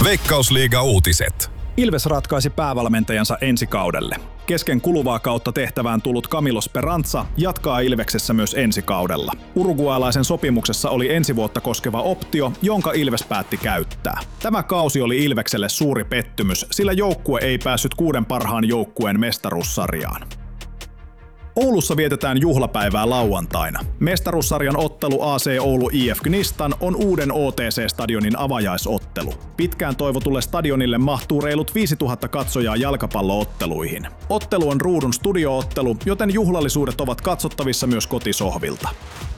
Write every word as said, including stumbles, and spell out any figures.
Veikkausliiga-uutiset. Ilves ratkaisi päävalmentajansa ensi kaudelle. Kesken kuluvaa kautta tehtävään tullut Camilo Speranza jatkaa Ilveksessä myös ensi kaudella. Uruguaylaisen sopimuksessa oli ensi vuotta koskeva optio, jonka Ilves päätti käyttää. Tämä kausi oli Ilvekselle suuri pettymys, sillä joukkue ei päässyt kuuden parhaan joukkueen mestaruussarjaan. Oulussa vietetään juhlapäivää lauantaina. Mestaruussarjan ottelu A C Oulu I F Gnistan on uuden O T C-stadionin avajaisottelu. Pitkään toivotulle stadionille mahtuu reilut viisituhatta katsojaa jalkapallootteluihin. Ottelu on ruudun studioottelu, joten juhlallisuudet ovat katsottavissa myös kotisohvilta.